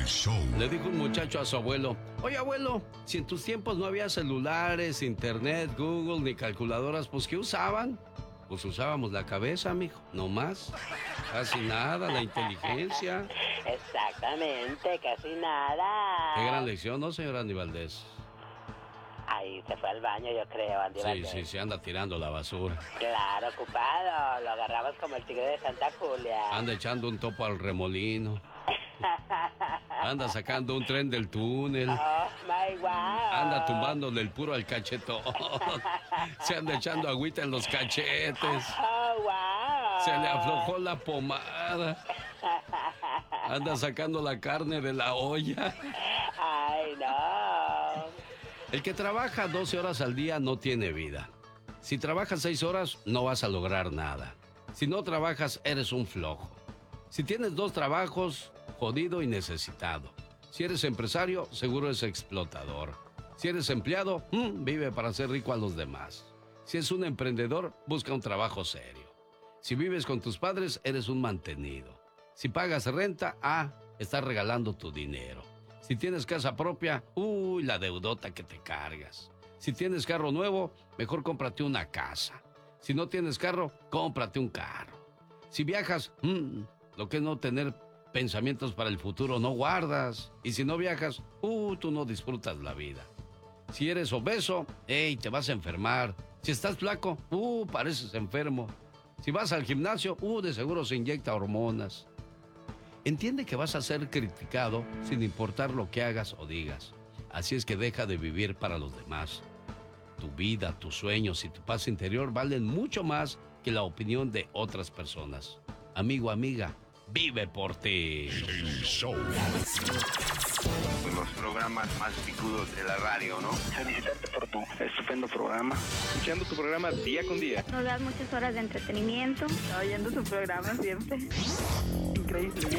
Le dijo un muchacho a su abuelo: oye, abuelo, si en tus tiempos no había celulares, internet, Google ni calculadoras, pues ¿qué usaban? Pues usábamos la cabeza, mijo, no más. Casi nada, la inteligencia. Exactamente, casi nada. Qué gran lección, ¿no, señor Andy Valdés? Ahí se fue al baño, yo creo, Andy Valdés. Sí, se anda tirando la basura. Claro, ocupado. Lo agarramos como el tigre de Santa Julia. Anda echando un topo al remolino. Anda sacando un tren del túnel. Oh, my wow. Anda tumbándole el puro al cachetón. Se anda echando agüita en los cachetes. Oh, wow. Se le aflojó la pomada. Anda sacando la carne de la olla. Ay, no. El que trabaja 12 horas al día no tiene vida. Si trabajas 6 horas, no vas a lograr nada. Si no trabajas, eres un flojo. Si tienes 2 trabajos, jodido y necesitado. Si eres empresario, seguro es explotador. Si eres empleado, vive para hacer rico a los demás. Si es un emprendedor, busca un trabajo serio. Si vives con tus padres, eres un mantenido. Si pagas renta, estás regalando tu dinero. Si tienes casa propia, la deudota que te cargas. Si tienes carro nuevo, mejor cómprate una casa. Si no tienes carro, cómprate un carro. Si viajas, lo que es no tener pensamientos para el futuro, no guardas. Y si no viajas, tú no disfrutas la vida. Si eres obeso, te vas a enfermar. Si estás flaco, pareces enfermo. Si vas al gimnasio, de seguro se inyecta hormonas. Entiende que vas a ser criticado sin importar lo que hagas o digas. Así es que deja de vivir para los demás. Tu vida, tus sueños y tu paz interior valen mucho más que la opinión de otras personas. Amigo, amiga, vive por ti. El show. Los programas más picudos de la radio, ¿no? Felicitarte por tu estupendo programa. Escuchando tu programa día con día. Nos das muchas horas de entretenimiento. Oyendo tu programa siempre. Increíble.